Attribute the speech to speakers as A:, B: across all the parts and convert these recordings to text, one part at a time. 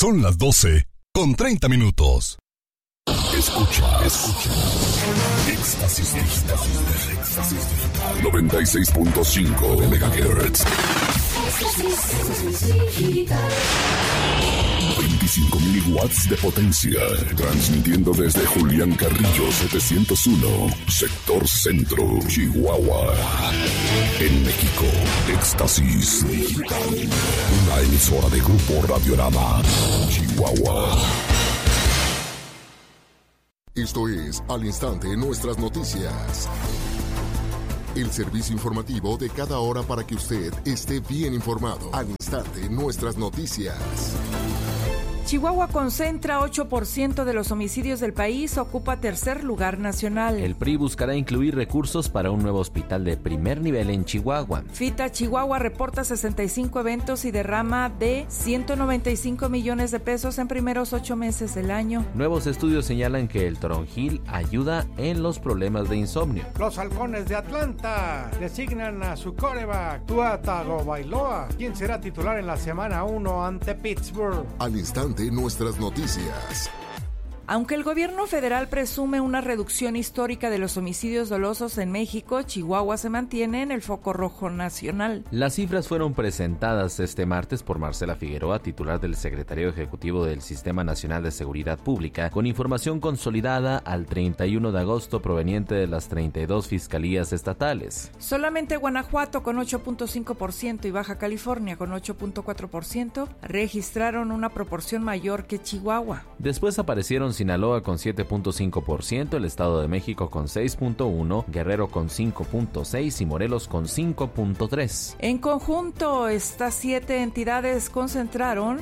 A: Son las 12:30. Escucha. Éxtasis Digital. 96.5 MHz. 25,000 watts de potencia. Transmitiendo desde Julián Carrillo 701, Sector Centro, Chihuahua. En México, Éxtasis Digital. Una emisora de Grupo Radiorama, Chihuahua.
B: Esto es Al Instante Nuestras Noticias. El servicio informativo de cada hora para que usted esté bien informado. Al Instante Nuestras Noticias.
C: Chihuahua concentra 8% de los homicidios del país, ocupa tercer lugar nacional.
D: El PRI buscará incluir recursos para un nuevo hospital de primer nivel en Chihuahua.
C: FITA Chihuahua reporta 65 eventos y derrama de 195 millones de pesos en primeros 8 meses del año.
D: Nuevos estudios señalan que el toronjil ayuda en los problemas de insomnio.
E: Los Halcones de Atlanta designan a su quarterback, Tua Tagovailoa, quien será titular en la semana 1 ante Pittsburgh.
B: Al Instante Nuestras Noticias.
C: Aunque el gobierno federal presume una reducción histórica de los homicidios dolosos en México, Chihuahua se mantiene en el foco rojo nacional.
D: Las cifras fueron presentadas este martes por Marcela Figueroa, titular del Secretario Ejecutivo del Sistema Nacional de Seguridad Pública, con información consolidada al 31 de agosto proveniente de las 32 fiscalías estatales.
C: Solamente Guanajuato, con 8.5%, y Baja California, con 8.4%, registraron una proporción mayor que Chihuahua.
D: Después aparecieron Sinaloa con 7.5%, el Estado de México con 6.1%, Guerrero con 5.6% y Morelos con 5.3%.
C: En conjunto, estas 7 entidades concentraron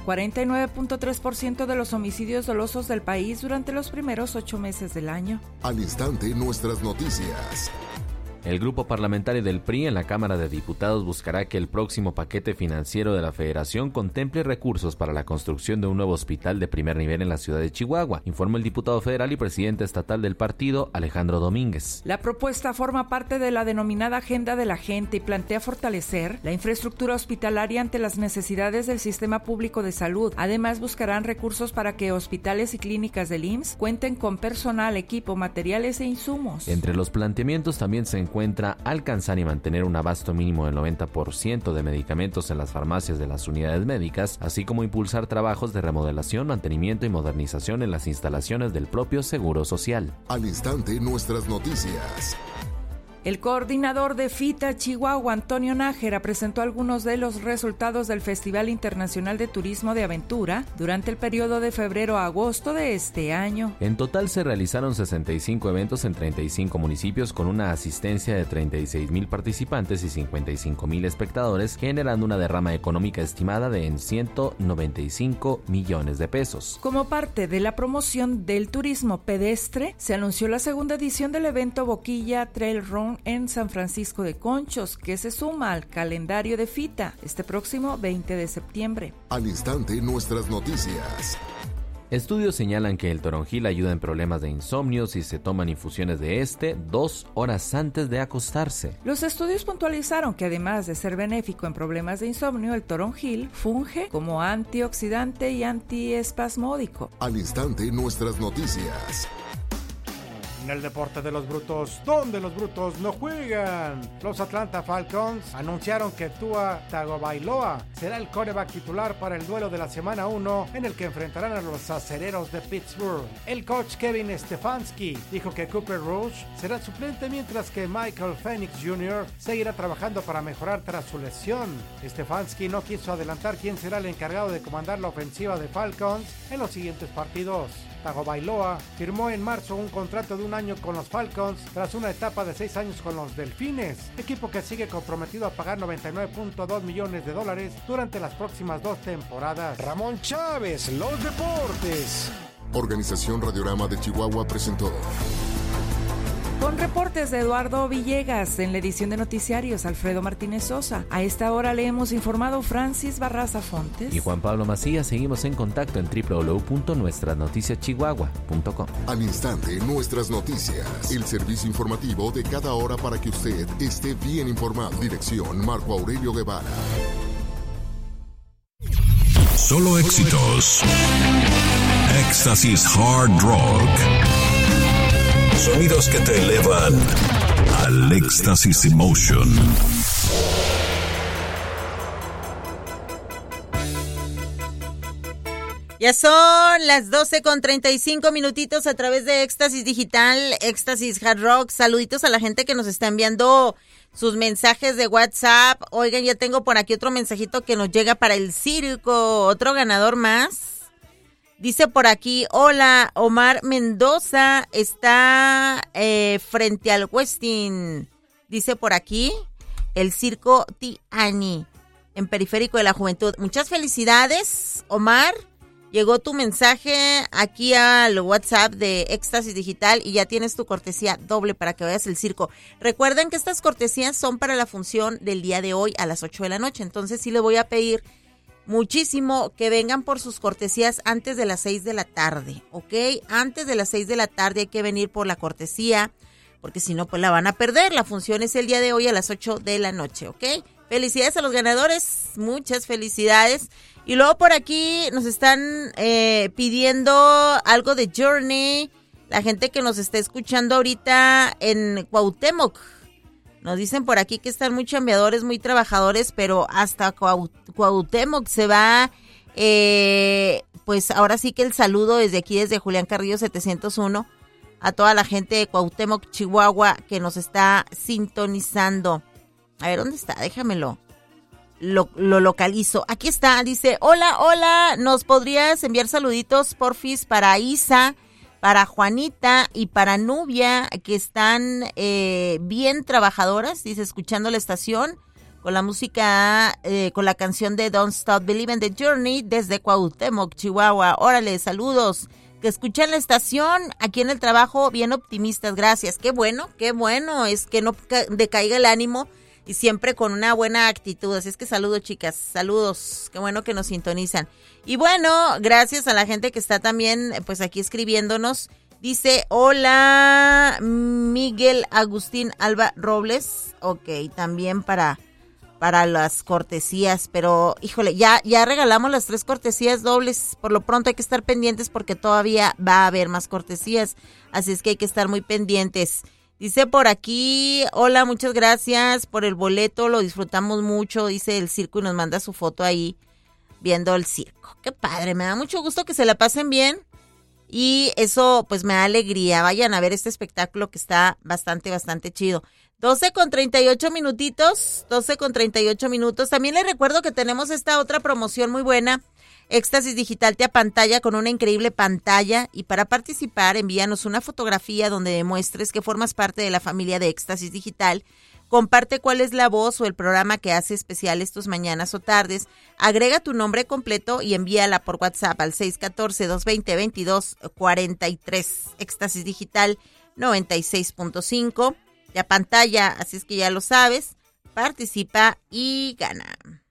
C: 49.3% de los homicidios dolosos del país durante los primeros 8 meses del año.
B: Al Instante Nuestras Noticias.
D: El grupo parlamentario del PRI en la Cámara de Diputados buscará que el próximo paquete financiero de la Federación contemple recursos para la construcción de un nuevo hospital de primer nivel en la ciudad de Chihuahua, informó el diputado federal y presidente estatal del partido, Alejandro Domínguez.
C: La propuesta forma parte de la denominada Agenda de la Gente y plantea fortalecer la infraestructura hospitalaria ante las necesidades del sistema público de salud. Además, buscarán recursos para que hospitales y clínicas del IMSS cuenten con personal, equipo, materiales e insumos.
D: Entre los planteamientos también se encuentra alcanzar y mantener un abasto mínimo del 90% de medicamentos en las farmacias de las unidades médicas, así como impulsar trabajos de remodelación, mantenimiento y modernización en las instalaciones del propio Seguro Social.
B: Al Instante Nuestras Noticias.
C: El coordinador de FITA Chihuahua, Antonio Nájera, presentó algunos de los resultados del Festival Internacional de Turismo de Aventura durante el periodo de febrero a agosto de este año.
D: En total se realizaron 65 eventos en 35 municipios con una asistencia de 36,000 participantes y 55,000 espectadores, generando una derrama económica estimada de 195 millones de pesos.
C: Como parte de la promoción del turismo pedestre, se anunció la segunda edición del evento Boquilla Trail Run en San Francisco de Conchos, que se suma al calendario de FITA este próximo 20 de septiembre.
B: Al Instante Nuestras Noticias.
D: Estudios señalan que el toronjil ayuda en problemas de insomnio si se toman infusiones de 2 horas antes de acostarse.
C: Los estudios puntualizaron que además de ser benéfico en problemas de insomnio, el toronjil funge como antioxidante y antiespasmódico.
B: Al Instante Nuestras Noticias.
E: En el deporte de los brutos, donde los brutos no juegan. Los Atlanta Falcons anunciaron que Tua Tagovailoa será el quarterback titular para el duelo de la semana 1 en el que enfrentarán a los acereros de Pittsburgh. El coach Kevin Stefanski dijo que Cooper Rush será el suplente, mientras que Michael Penix Jr. seguirá trabajando para mejorar tras su lesión. Stefanski no quiso adelantar quién será el encargado de comandar la ofensiva de Falcons en los siguientes partidos. Tagovailoa firmó en marzo un contrato de 1 año con los Falcons tras una etapa de 6 años con los Delfines, equipo que sigue comprometido a pagar $99.2 millones durante las próximas 2 temporadas.
F: Ramón Chávez, los deportes.
B: Organización Radiorama de Chihuahua presentó.
C: Con reportes de Eduardo Villegas, en la edición de noticiarios, Alfredo Martínez Sosa. A esta hora le hemos informado Francis Barraza Fontes
D: y Juan Pablo Macías. Seguimos en contacto en www.nuestranoticiaschihuahua.com.
B: Al instante, Nuestras Noticias, el servicio informativo de cada hora para que usted esté bien informado. Dirección Marco Aurelio Guevara.
A: Solo éxitos. Éxtasis Hard Rock. Sonidos que te elevan al Éxtasis Emotion.
G: Ya son las 12:35 a través de Éxtasis Digital, Éxtasis Hard Rock. Saluditos a la gente que nos está enviando sus mensajes de WhatsApp. Oigan, ya tengo por aquí otro mensajito que nos llega para el circo. Otro ganador más. Dice por aquí, hola, Omar Mendoza está frente al Westin. Dice por aquí, el circo Tiani, en Periférico de la Juventud. Muchas felicidades, Omar. Llegó tu mensaje aquí al WhatsApp de Éxtasis Digital y ya tienes tu cortesía doble para que vayas al circo. Recuerden que estas cortesías son para la función del día de hoy a las 8 de la noche. Entonces sí le voy a pedir muchísimo que vengan por sus cortesías antes de las 6 de la tarde, ¿ok? Antes de las 6 de la tarde hay que venir por la cortesía, porque si no, pues la van a perder. La función es el día de hoy a las 8 de la noche, ¿ok? Felicidades a los ganadores, muchas felicidades. Y luego por aquí nos están pidiendo algo de Journey, la gente que nos está escuchando ahorita en Cuauhtémoc. Nos dicen por aquí que están muy chambeadores, muy trabajadores, pero hasta Cuauhtémoc se va, pues ahora sí que el saludo desde aquí, desde Julián Carrillo 701, a toda la gente de Cuauhtémoc, Chihuahua, que nos está sintonizando. A ver, ¿dónde está? Déjamelo. Lo localizo. Aquí está, dice, hola, ¿nos podrías enviar saluditos, porfis, para Isa, para Juanita y para Nubia, que están bien trabajadoras, dice, escuchando la estación, con la música, con la canción de Don't Stop Believing the Journey, desde Cuauhtémoc, Chihuahua. Órale, saludos, que escuchan la estación aquí en el trabajo, bien optimistas, gracias. Qué bueno, es que no decaiga el ánimo, y siempre con una buena actitud. Así es que saludos, chicas, saludos, qué bueno que nos sintonizan. Y bueno, gracias a la gente que está también pues aquí escribiéndonos. Dice, hola, Miguel Agustín Alba Robles. Ok, también para las cortesías, pero híjole, ya regalamos las 3 cortesías dobles. Por lo pronto hay que estar pendientes porque todavía va a haber más cortesías, así es que hay que estar muy pendientes. Dice por aquí, hola, muchas gracias por el boleto, lo disfrutamos mucho, dice el circo, y nos manda su foto ahí viendo el circo. Qué padre, me da mucho gusto que se la pasen bien y eso pues me da alegría. Vayan a ver este espectáculo que está bastante chido. 12:38 minutos. También les recuerdo que tenemos esta otra promoción muy buena. Éxtasis Digital te apantalla con una increíble pantalla, y para participar envíanos una fotografía donde demuestres que formas parte de la familia de Éxtasis Digital. Comparte cuál es la voz o el programa que hace especiales tus mañanas o tardes. Agrega tu nombre completo y envíala por WhatsApp al 614-220-2243. Éxtasis Digital 96.5. Te apantalla, así es que ya lo sabes. Participa y gana.